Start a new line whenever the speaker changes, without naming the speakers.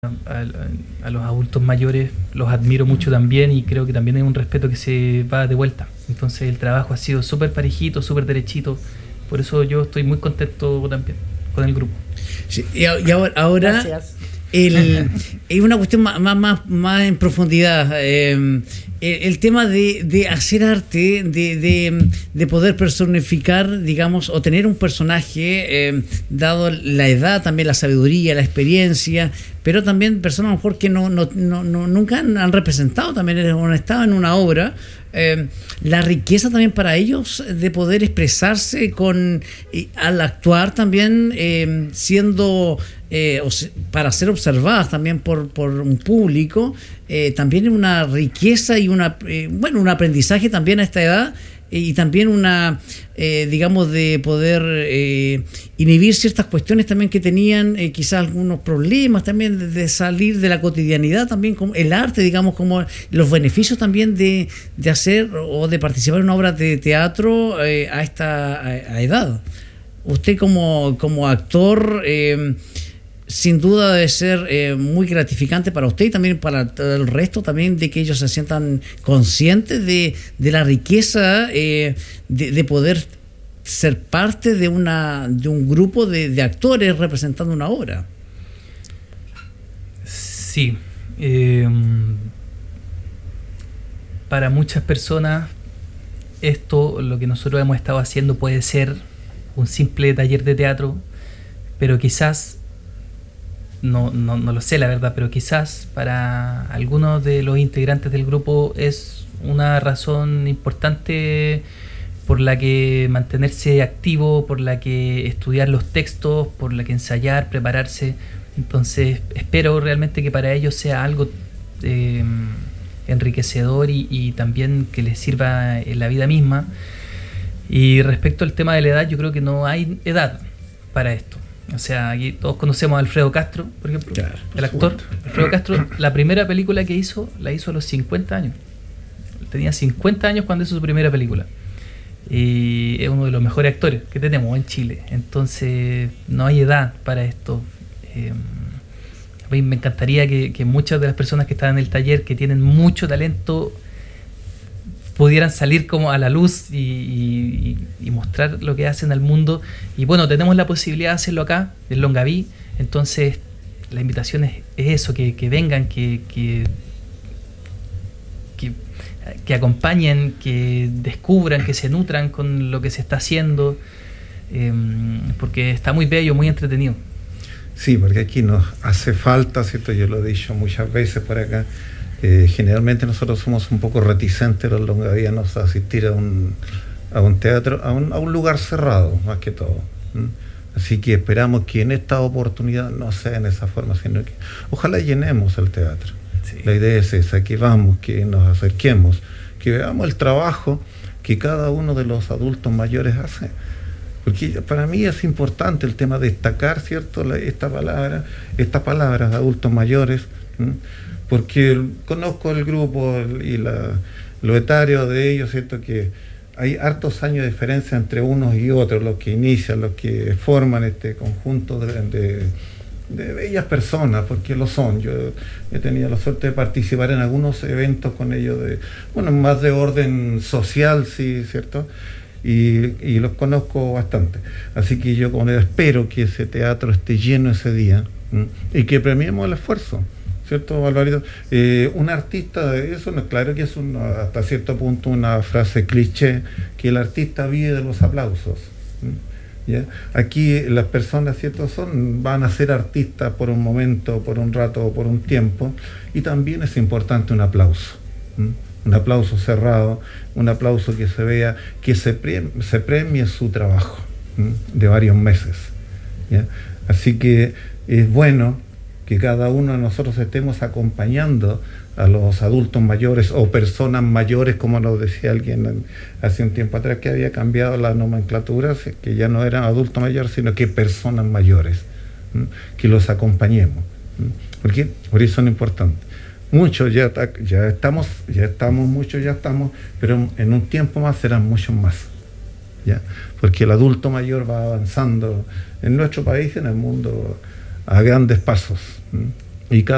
a, a los adultos mayores los admiro mucho también y creo que también hay un respeto que se va de vuelta. Entonces el trabajo ha sido súper parejito, súper derechito. Por eso yo estoy muy contento también con el grupo.
Sí, y ahora es una cuestión más en profundidad. El tema de hacer arte, de poder personificar, digamos, o tener un personaje, dado la edad, también la sabiduría, la experiencia, pero también personas a lo mejor que nunca han representado, también han estado en una obra. La riqueza también para ellos de poder expresarse al actuar también, siendo para ser observadas también por un público, también es una riqueza y un aprendizaje también a esta edad, y también digamos, de poder inhibir ciertas cuestiones también que tenían, quizás algunos problemas también de salir de la cotidianidad, también como el arte, digamos, como los beneficios también de hacer o de participar en una obra de teatro a esta edad. Usted como actor, sin duda debe ser muy gratificante para usted y también para el resto, también de que ellos se sientan conscientes de la riqueza de poder ser parte de un grupo de actores representando una obra.
Sí. Para muchas personas esto, lo que nosotros hemos estado haciendo, puede ser un simple taller de teatro, pero quizás no lo sé la verdad, pero quizás para algunos de los integrantes del grupo es una razón importante por la que mantenerse activo, por la que estudiar los textos, por la que ensayar, prepararse. Entonces espero realmente que para ellos sea algo enriquecedor y también que les sirva en la vida misma. Y respecto al tema de la edad, yo creo que no hay edad para esto. O sea, aquí todos conocemos a Alfredo Castro, por ejemplo, claro, el actor. Alfredo Castro, la primera película que hizo, la hizo a los 50 años. Tenía 50 años cuando hizo su primera película. Y es uno de los mejores actores que tenemos en Chile. Entonces, no hay edad para esto. A mí me encantaría que muchas de las personas que están en el taller, que tienen mucho talento, pudieran salir como a la luz y mostrar lo que hacen al mundo. Y bueno, tenemos la posibilidad de hacerlo acá, en Longaví. Entonces la invitación es eso, que vengan, que acompañen, que descubran, que se nutran con lo que se está haciendo, porque está muy bello, muy entretenido.
Sí, porque aquí nos hace falta, ¿cierto? Yo lo he dicho muchas veces por acá. Generalmente nosotros somos un poco reticentes los longavianos a asistir a un teatro, a un lugar cerrado, más que todo. Así que esperamos que en esta oportunidad no sea en esa forma, sino que ojalá llenemos el teatro. Sí. La idea es esa, que vamos, que nos acerquemos, que veamos el trabajo que cada uno de los adultos mayores hace. Porque para mí es importante el tema de destacar, ¿cierto?, estas palabras de adultos mayores, porque conozco el grupo y lo etario de ellos, ¿cierto?, que hay hartos años de diferencia entre unos y otros, los que inician, los que forman este conjunto de bellas personas, porque lo son. Yo he tenido la suerte de participar en algunos eventos con ellos, más de orden social, sí, ¿cierto?, y los conozco bastante. Así que yo espero que ese teatro esté lleno ese día, y que premiemos el esfuerzo, ¿cierto, Alvarito? Un artista, eso no, claro que es hasta cierto punto una frase cliché, que el artista vive de los aplausos. ¿Ya? Aquí las personas, ¿cierto?, van a ser artistas por un momento, por un rato, por un tiempo, y también es importante un aplauso. Un aplauso cerrado, un aplauso que se vea, que se premie su trabajo de varios meses. ¿Ya? Así que es bueno que cada uno de nosotros estemos acompañando a los adultos mayores o personas mayores, como nos decía alguien hace un tiempo atrás, que había cambiado la nomenclatura, que ya no eran adultos mayores, sino que personas mayores, que los acompañemos. Porque por eso es importante. Muchos ya estamos, pero en un tiempo más serán muchos más, ¿ya? Porque el adulto mayor va avanzando en nuestro país y en el mundo a grandes pasos, y cada